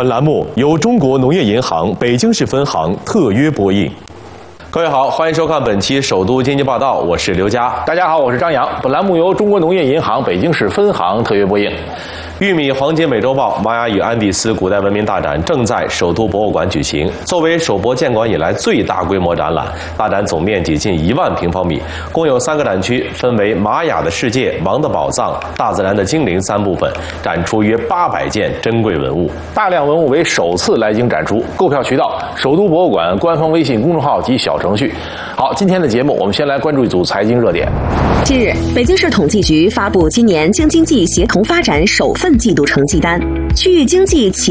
本栏目由中国农业银行北京市分行特约播映。各位好，欢迎收看本期首都经济报道，我是刘佳。 大家好，我是张扬。本栏目由中国农业银行北京市分行特约播映。 玉米黄金美洲豹玛雅与安第斯古代文明大展正在首都博物馆举行。作为首博建馆以来最大规模展览，大展总面积近1万平方米，共有3个展区，分为玛雅的世界、王的宝藏、大自然的精灵3部分，展出约800件珍贵文物。 大量文物为首次来京展出，购票渠道：首都博物馆官方微信公众号及小程序。好，今天的节目我们先来关注一组财经热点。 近日，北京市统计局发布今年京津冀协同发展首份季度成绩单，区域经济企